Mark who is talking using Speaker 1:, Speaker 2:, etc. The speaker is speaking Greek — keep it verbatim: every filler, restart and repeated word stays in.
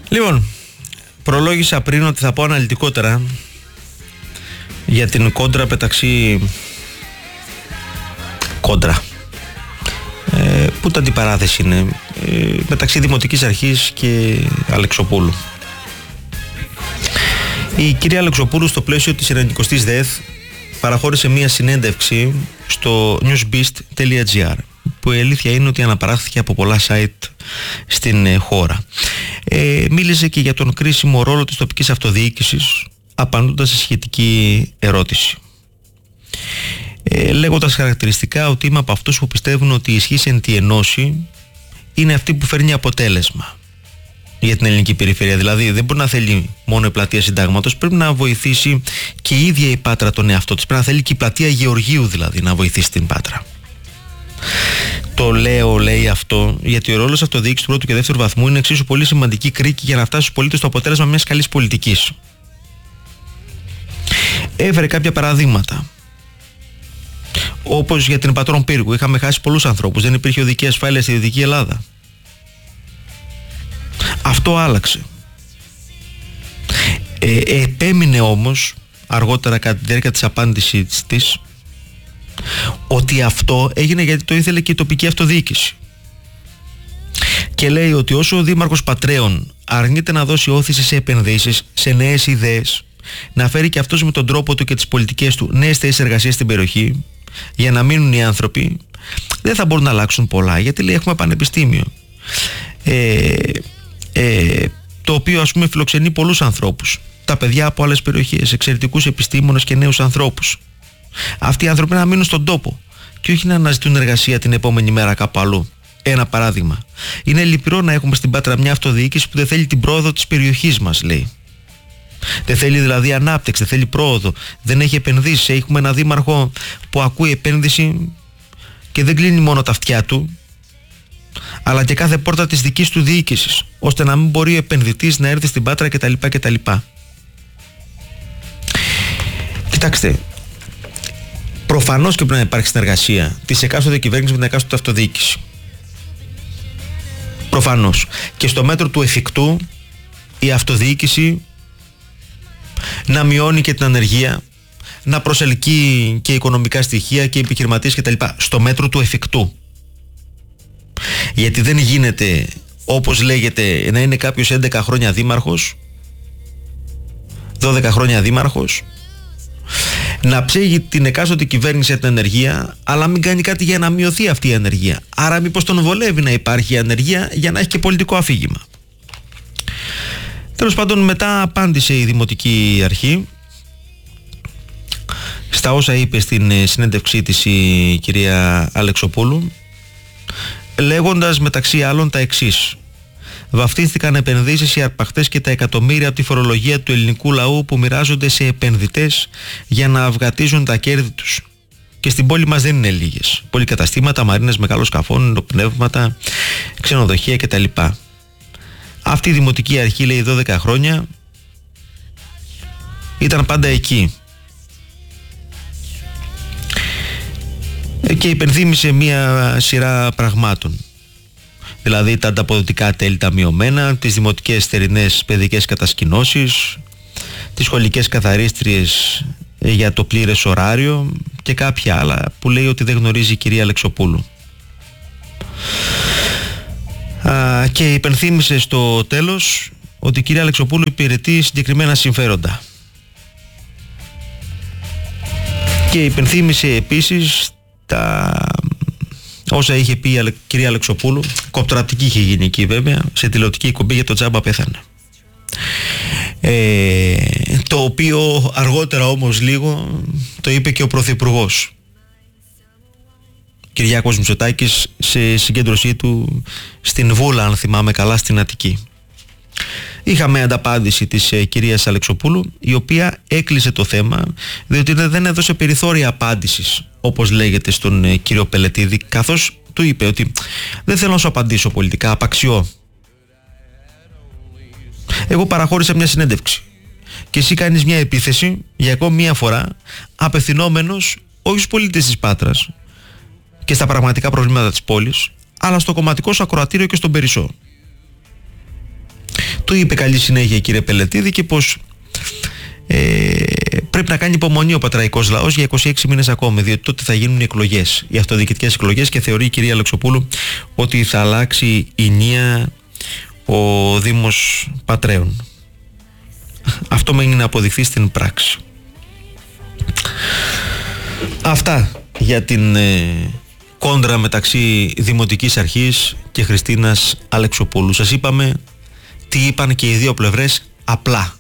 Speaker 1: Λοιπόν, προλόγησα πριν ότι θα πω αναλυτικότερα για την κόντρα μεταξύ κόντρα ε, που τα αντιπαράθεση είναι ε, μεταξύ Δημοτικής Αρχής και Αλεξοπούλου. Η κυρία Αλεξοπούλου στο πλαίσιο της ενενηκοστής ΔΕΘ παραχώρησε μία συνέντευξη στο newsbeast.gr, που η αλήθεια είναι ότι αναπαράχθηκε από πολλά site στην ε, χώρα. Ε, μίλησε και για τον κρίσιμο ρόλο της τοπικής αυτοδιοίκησης, απαντώντας σε σχετική ερώτηση. Ε, λέγοντας χαρακτηριστικά ότι είμαι από αυτούς που πιστεύουν ότι η ισχύς εν τη ενώση είναι αυτή που φέρνει αποτέλεσμα για την ελληνική περιφέρεια. Δηλαδή δεν μπορεί να θέλει μόνο η πλατεία Συντάγματος, πρέπει να βοηθήσει και η ίδια η Πάτρα τον εαυτό της. Πρέπει να θέλει και η πλατεία Γεωργίου δηλαδή να βοηθήσει την Πάτρα. Το λέω, λέει αυτό, γιατί ο ρόλος αυτοδιοίκησης του πρώτου και δεύτερου βαθμού είναι εξίσου πολύ σημαντική κρίκη για να φτάσει στους πολίτες στο αποτέλεσμα μιας καλής πολιτικής. Έφερε κάποια παραδείγματα. Όπως για την Πατρών Πύργου. Είχαμε χάσει πολλούς ανθρώπους. Δεν υπήρχε οδική ασφάλεια στη Δυτική Ελλάδα. Αυτό άλλαξε. Ε, επέμεινε όμως αργότερα κατά τη διάρκεια της απάντησης της ότι αυτό έγινε γιατί το ήθελε και η τοπική αυτοδιοίκηση. Και λέει ότι όσο ο Δήμαρχος Πατρέων αρνείται να δώσει όθηση σε επενδύσεις, σε νέες ιδέες, να φέρει και αυτός με τον τρόπο του και τις πολιτικές του νέες θέσεις εργασίας στην περιοχή για να μείνουν οι άνθρωποι, δεν θα μπορούν να αλλάξουν πολλά, γιατί λέει έχουμε πανεπιστήμιο ε, ε, το οποίο ας πούμε φιλοξενεί πολλούς ανθρώπους, τα παιδιά από άλλες περιοχές, εξαιρετικούς επιστήμονες και νέους ανθρώπους. Αυτοί οι άνθρωποι να μείνουν στον τόπο και όχι να αναζητούν εργασία την επόμενη μέρα κάπου αλλού. Ένα παράδειγμα. Είναι λυπηρό να έχουμε στην Πάτρα μια αυτοδιοίκηση που δεν θέλει την πρόοδο της περιοχής μας, λέει. Δεν θέλει δηλαδή ανάπτυξη, δεν θέλει πρόοδο, δεν έχει επενδύσει. Έχουμε ένα δήμαρχο που ακούει επένδυση και δεν κλείνει μόνο τα αυτιά του, αλλά και κάθε πόρτα της δικής του διοίκησης, ώστε να μην μπορεί ο επενδυτής να έρθει στην Πάτρα κτλ. κτλ. Κοιτάξτε, προφανώς και πρέπει να υπάρχει συνεργασία της εκάστοτε κυβέρνησης με την εκάστοτε αυτοδιοίκηση. Προφανώς. Και στο μέτρο του εφικτού η αυτοδιοίκηση να μειώνει και την ανεργία, να προσελκύει και οικονομικά στοιχεία και επιχειρηματίες κτλ. Στο μέτρο του εφικτού. Γιατί δεν γίνεται, όπως λέγεται, να είναι κάποιος έντεκα χρόνια δήμαρχος, δώδεκα χρόνια δήμαρχος, να ψέγει την εκάστοτε κυβέρνηση για την ανεργία, αλλά μην κάνει κάτι για να μειωθεί αυτή η ανεργία. Άρα μήπως τον βολεύει να υπάρχει η ανεργία για να έχει και πολιτικό αφήγημα. Τέλος πάντων, μετά απάντησε η Δημοτική Αρχή στα όσα είπε στην συνέντευξή της η κυρία Αλεξοπούλου, λέγοντας μεταξύ άλλων τα εξής. Βαφτίστηκαν επενδύσεις οι αρπαχτές και τα εκατομμύρια από τη φορολογία του ελληνικού λαού που μοιράζονται σε επενδυτές για να αυγατίζουν τα κέρδη τους. Και στην πόλη μας δεν είναι λίγες. Πολυκαταστήματα, μαρίνες μεγάλων σκαφών, νοπνεύματα, ξενοδοχεία κτλ. Αυτή η Δημοτική Αρχή, λέει, δώδεκα χρόνια ήταν πάντα εκεί. Και υπενθύμησε μία σειρά πραγμάτων. Δηλαδή τα ανταποδοτικά τέλη τα μειωμένα, τις δημοτικές θερινές παιδικές κατασκηνώσεις, τις σχολικές καθαρίστριες για το πλήρες ωράριο και κάποια άλλα που λέει ότι δεν γνωρίζει η κυρία Αλεξοπούλου. Α, και υπενθύμησε στο τέλος ότι η κυρία Αλεξοπούλου υπηρετεί συγκεκριμένα συμφέροντα. Και υπενθύμησε επίσης τα όσα είχε πει η κυρία Αλεξοπούλου, κοπτρατική είχε γίνει εκεί βέβαια, σε τηλεοπτική εκπομπή για το τζάμπα πέθανε. Ε, το οποίο αργότερα όμως λίγο το είπε και ο Πρωθυπουργός Κυριάκος Μητσοτάκης σε συγκέντρωσή του στην Βούλα, αν θυμάμαι καλά, στην Αττική. Είχαμε ανταπάντηση της ε, κυρίας Αλεξοπούλου, η οποία έκλεισε το θέμα διότι δεν έδωσε περιθώρια απάντησης, όπως λέγεται, στον ε, κύριο Πελετίδη, καθώς του είπε ότι δεν θέλω να σου απαντήσω πολιτικά, απαξιώ. Εγώ παραχώρησα μια συνέντευξη και εσύ κάνεις μια επίθεση για ακόμη μια φορά, απευθυνόμενος όχι στους πολίτες της Πάτρας και στα πραγματικά προβλήματα της πόλης, αλλά στο κομματικό σου ακροατήριο και στον Περισσό. του είπε καλή συνέχεια, κύριε Πελετίδη, και πως ε, πρέπει να κάνει υπομονή ο πατραϊκός λαός για είκοσι έξι μήνες ακόμα, διότι τότε θα γίνουν οι εκλογές, οι αυτοδιοικητικές εκλογές, και θεωρεί η κυρία Αλεξοπούλου ότι θα αλλάξει η νία ο Δήμος Πατρέων. Αυτό μένει να αποδειχθεί στην πράξη. Αυτά για την ε, κόντρα μεταξύ Δημοτικής Αρχής και Χριστίνας Αλεξοπούλου. Σας είπαμε τι είπαν και οι δύο πλευρές απλά.